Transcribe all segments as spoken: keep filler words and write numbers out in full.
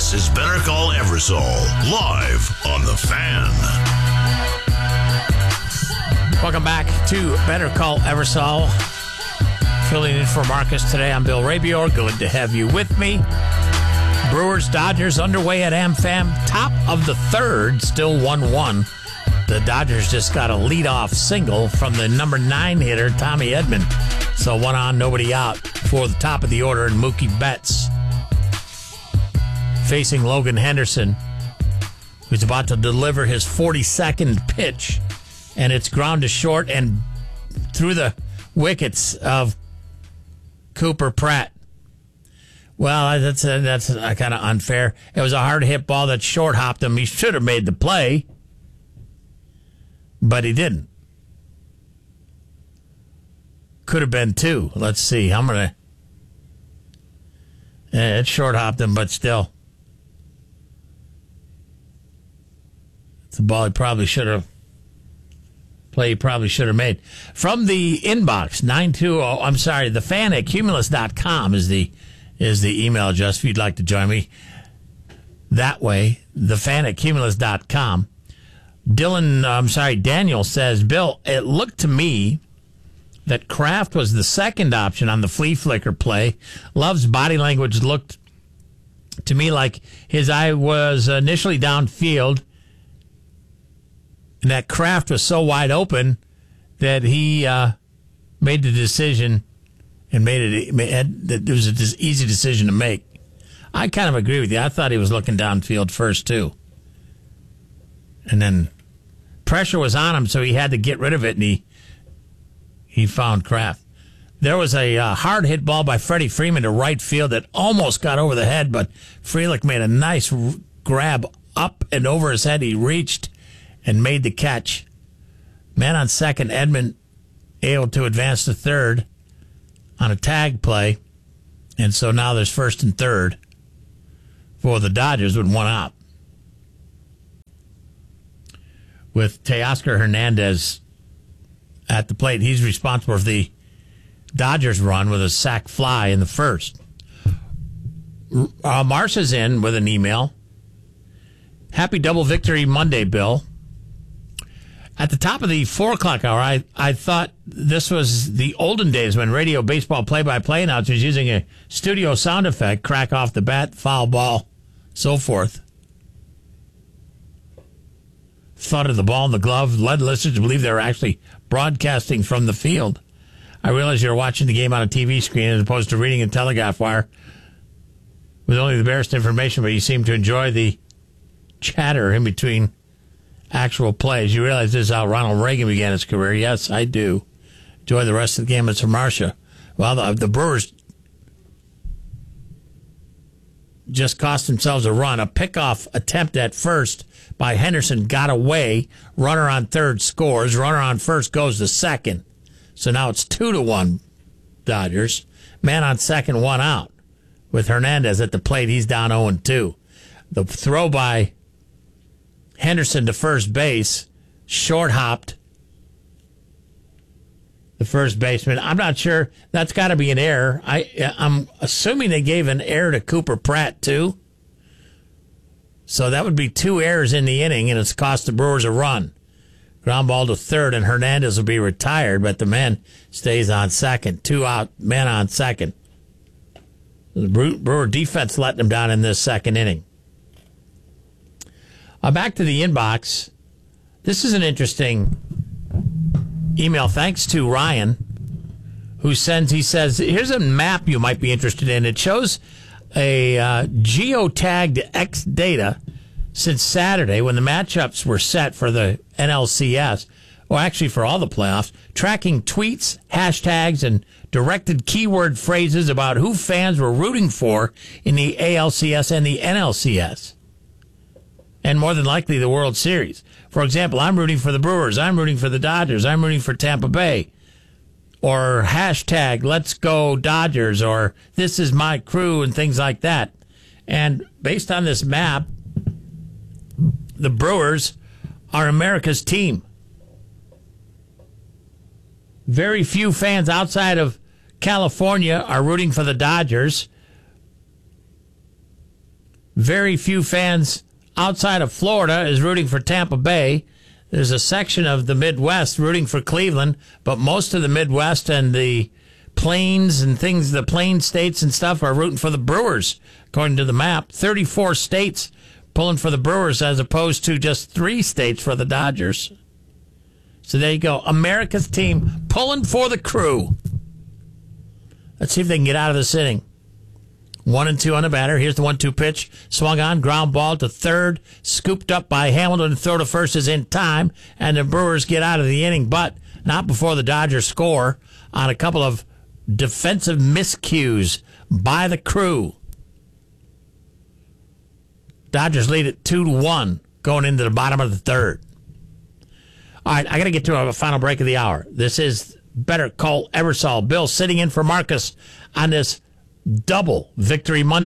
This is Better Call Eversole, live on The Fan. Welcome back to Better Call Eversole. Filling in for Marcus today, I'm Bill Rabior. Good to have you with me. Brewers Dodgers underway at AmFam. Top of the third, still one one. The Dodgers just got a leadoff single from the number nine hitter, Tommy Edman. So one on, nobody out for the top of the order, and Mookie Betts facing Logan Henderson, who's about to deliver his forty-second pitch, and it's ground to short and through the wickets of Cooper Pratt. Well, that's a, that's kind of unfair. It was a hard hit ball that short hopped him. He should have made the play, but he didn't. Could have been two. Let's see. I'm gonna. Yeah, it short hopped him, but still, it's a ball he probably should have. Play he probably should have made. From the inbox, nine two zero, I'm sorry, the fan at cumulus dot com is the is the email address if you'd like to join me that way. The fan at cumulus dot com. Dylan, I'm sorry, Daniel says, Bill, it looked to me that Kraft was the second option on the flea flicker play. Love's body language looked to me like his eye was initially downfield, and that Kraft was so wide open that he uh, made the decision and made it, it was an easy decision to make. I kind of agree with you. I thought he was looking downfield first, too. And then pressure was on him, so he had to get rid of it, and he he found Kraft. There was a uh, hard hit ball by Freddie Freeman to right field that almost got over the head, but Frelick made a nice r- grab up and over his head. He reached and made the catch. Man on second, Edman able to advance to third on a tag play. And so now there's first and third for the Dodgers with one out. With Teoscar Hernandez at the plate, he's responsible for the Dodgers run with a sac fly in the first. Uh, Marcia's in with an email. Happy double victory Monday, Bill. At the top of the four o'clock hour, I, I thought this was the olden days when radio baseball play-by-play announcers using a studio sound effect, crack off the bat, foul ball, so forth. Thought of the ball in the glove led listeners to believe they were actually broadcasting from the field. I realize you're watching the game on a T V screen as opposed to reading a telegraph wire with only the barest information, but you seem to enjoy the chatter in between actual plays. You realize this is how Ronald Reagan began his career. Yes, I do. Enjoy the rest of the game. It's from Marcia. Well, the, the Brewers just cost themselves a run. A pickoff attempt at first by Henderson got away. Runner on third scores. Runner on first goes to second. So now it's two to one Dodgers. Man on second, one out. With Hernandez at the plate, he's down oh and two. The throw by Henderson to first base, short hopped the first baseman. I'm not sure. That's got to be an error. I, I'm assuming they gave an error to Cooper Pratt, too. So that would be two errors in the inning, and it's cost the Brewers a run. Ground ball to third, and Hernandez will be retired, but the man stays on second. Two out, man on second. The Brewer defense letting him down in this second inning. Uh, back to the inbox. This is an interesting email. Thanks to Ryan, who sends, he says, here's a map you might be interested in. It shows a uh, geotagged X data since Saturday when the matchups were set for the N L C S, or actually for all the playoffs, tracking tweets, hashtags, and directed keyword phrases about who fans were rooting for in the A L C S and the N L C S. And more than likely the World Series. For example, I'm rooting for the Brewers. I'm rooting for the Dodgers. I'm rooting for Tampa Bay. Or hashtag Let's Go Dodgers, or This Is My Crew, and things like that. And based on this map, the Brewers are America's team. Very few fans outside of California are rooting for the Dodgers. very few fans outside of Florida is rooting for Tampa Bay. There's a section of the Midwest rooting for Cleveland, but most of the Midwest and the plains and things, the plain states and stuff are rooting for the Brewers, according to the map. thirty-four states pulling for the Brewers as opposed to just three states for the Dodgers. So there you go. America's team pulling for the Crew. Let's see if they can get out of this inning. One and two on the batter. Here's the one two pitch. Swung on, ground ball to third. Scooped up by Hamilton. Throw to first is in time. And the Brewers get out of the inning, but not before the Dodgers score on a couple of defensive miscues by the Crew. Dodgers lead it two to one going into the bottom of the third. All right, I got to get to a final break of the hour. This is Better Call Ebersol. Bill sitting in for Marcus on this double victory Monday.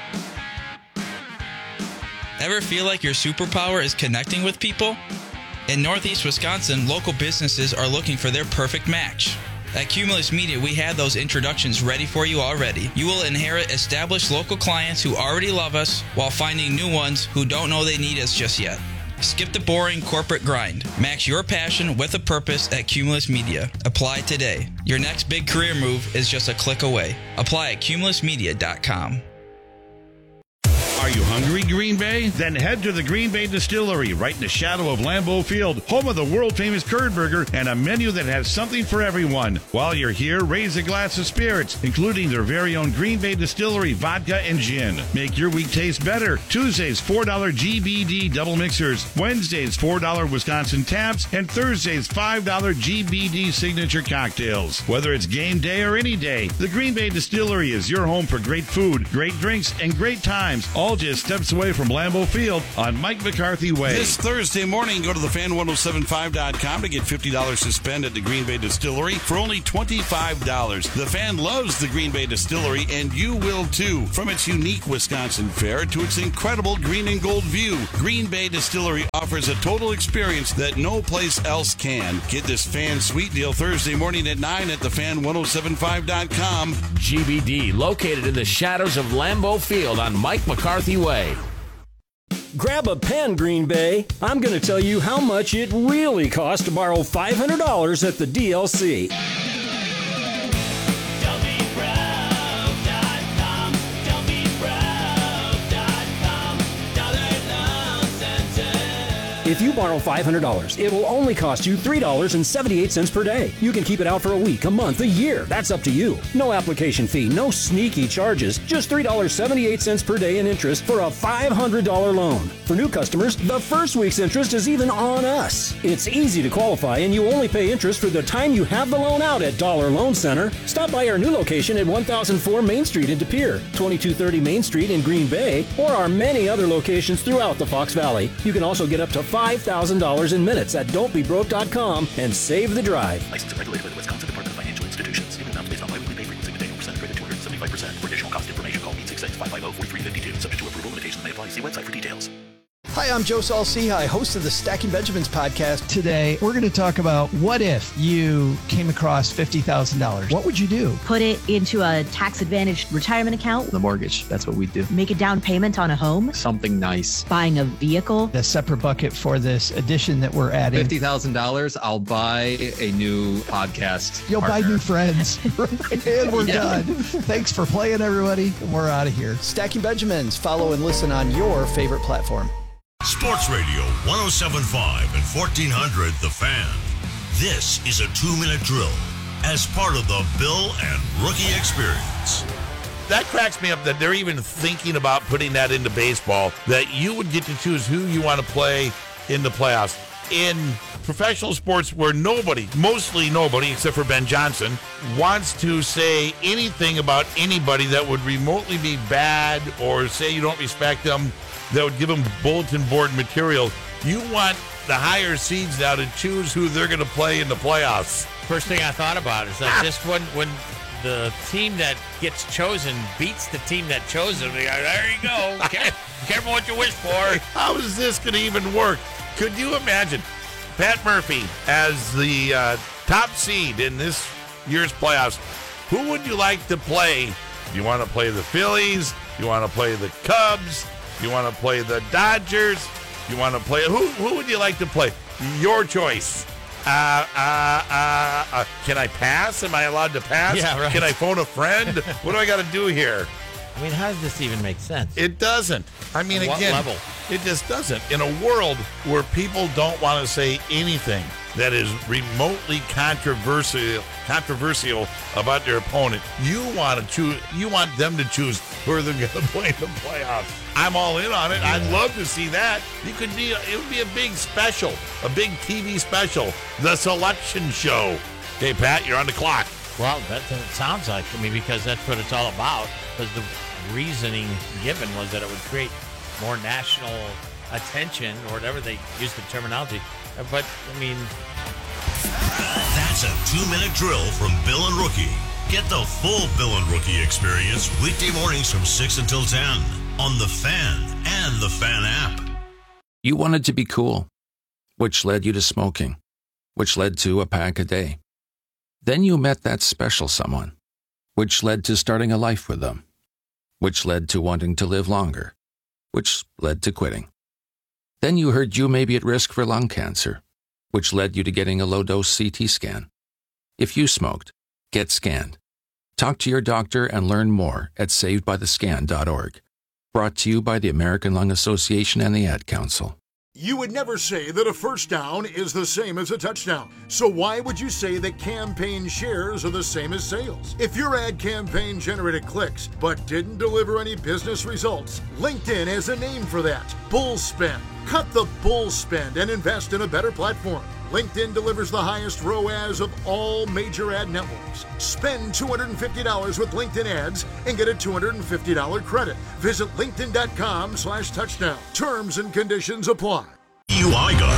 Ever feel like your superpower is connecting with people? In Northeast Wisconsin, local businesses are looking for their perfect match. At Cumulus Media, we had those introductions ready for you already. You will inherit established local clients who already love us while finding new ones who don't know they need us just yet. Skip the boring corporate grind. Match your passion with a purpose at Cumulus Media. Apply today. Your next big career move is just a click away. Apply at cumulus media dot com. Are you hungry, Green Bay? Then head to the Green Bay Distillery, right in the shadow of Lambeau Field, home of the world-famous curd burger and a menu that has something for everyone. While you're here, raise a glass of spirits, including their very own Green Bay Distillery vodka and gin. Make your week taste better. Tuesdays, four dollars G B D double mixers. Wednesdays, four dollars Wisconsin taps. And Thursdays, five dollars G B D signature cocktails. Whether it's game day or any day, the Green Bay Distillery is your home for great food, great drinks, and great times, all just steps away from Lambeau Field on Mike McCarthy Way. This Thursday morning, go to the fan ten seventy-five dot com to get fifty dollars to spend at the Green Bay Distillery for only twenty-five dollars. The Fan loves the Green Bay Distillery, and you will too. From its unique Wisconsin fare to its incredible green and gold view, Green Bay Distillery offers a total experience that no place else can. Get this Fan Sweet Deal Thursday morning at nine at the fan ten seventy-five dot com. G B D, located in the shadows of Lambeau Field on Mike McCarthy Way. Grab a pen, Green Bay. I'm going to tell you how much it really costs to borrow five hundred dollars at the D L C. If you borrow five hundred dollars, it will only cost you three dollars and seventy-eight cents per day. You can keep it out for a week, a month, a year. That's up to you. No application fee, no sneaky charges. Just three dollars and seventy-eight cents per day in interest for a five hundred dollars loan. For new customers, the first week's interest is even on us. It's easy to qualify, and you only pay interest for the time you have the loan out at Dollar Loan Center. Stop by our new location at one thousand four Main Street in De Pere, twenty-two thirty Main Street in Green Bay, or our many other locations throughout the Fox Valley. You can also get up to five thousand dollars in minutes at don't be broke dot com and save the drive. Licensed and regulated by the Wisconsin Department of Financial Institutions. Payment amounts based on biweekly pay frequency with annual percentage rate of two hundred seventy-five percent. For additional cost information, call eight six six, five five zero, four three five two. Subject to approval, limitations may apply. See website for details. Hi, I'm Joe Saul-Sehy, host of the Stacking Benjamins podcast. Today, we're going to talk about what if you came across fifty thousand dollars? What would you do? Put it into a tax-advantaged retirement account. The mortgage, that's what we do. Make a down payment on a home. Something nice. Buying a vehicle. A separate bucket for this addition that we're adding. fifty thousand dollars, I'll buy a new podcast You'll partner. buy new friends. And we're Yeah. done. Thanks for playing, everybody. We're out of here. Stacking Benjamins. Follow and listen on your favorite platform. Sports Radio one oh seven point five and fourteen hundred The Fan. This is a two-minute drill as part of the Bill and Rookie Experience. That cracks me up that they're even thinking about putting that into baseball, that you would get to choose who you want to play in the playoffs. In professional sports where nobody, mostly nobody except for Ben Johnson, wants to say anything about anybody that would remotely be bad or say you don't respect them, that would give them bulletin board material. You want the higher seeds now to choose who they're going to play in the playoffs. First thing I thought about is that just when when the team that gets chosen beats the team that chose them, they go, there you go. Careful, careful what you wish for. How is this going to even work? Could you imagine Pat Murphy as the uh, top seed in this year's playoffs? Who would you like to play? Do you want to play the Phillies? Do you want to play the Cubs? You want to play the Dodgers? You want to play who? Who would you like to play? Your choice. Uh, uh, uh, uh, can I pass? Am I allowed to pass? Yeah, right. Can I phone a friend? What do I got to do here? I mean, how does this even make sense? It doesn't. I mean, At what again, level? It just doesn't. In a world where people don't want to say anything that is remotely controversial, controversial about their opponent, you want to choose. You want them to choose who they're going to play in the playoffs. I'm all in on it. Yeah. I'd love to see that. You could be. It would be a big special, a big T V special, the selection show. Okay, Pat, you're on the clock. Well, that sounds like, I mean, because that's what it's all about. Because the reasoning given was that it would create more national attention, or whatever they use the terminology. But, I mean... That's a two-minute drill from Bill and Rookie. Get the full Bill and Rookie experience weekday mornings from six until ten on The Fan and The Fan app. You wanted to be cool, which led you to smoking, which led to a pack a day. Then you met that special someone, which led to starting a life with them, which led to wanting to live longer, which led to quitting. Then you heard you may be at risk for lung cancer, which led you to getting a low-dose C T scan. If you smoked, get scanned. Talk to your doctor and learn more at saved by the scan dot org. Brought to you by the American Lung Association and the Ad Council. You would never say that a first down is the same as a touchdown. So why would you say that campaign shares are the same as sales? If your ad campaign generated clicks but didn't deliver any business results, LinkedIn has a name for that. Bull spend. Cut the bull spend and invest in a better platform. LinkedIn delivers the highest R O A S of all major ad networks. Spend two hundred fifty dollars with LinkedIn ads and get a two hundred fifty dollars credit. Visit linkedin dot com slash touchdown. Terms and conditions apply. U I Got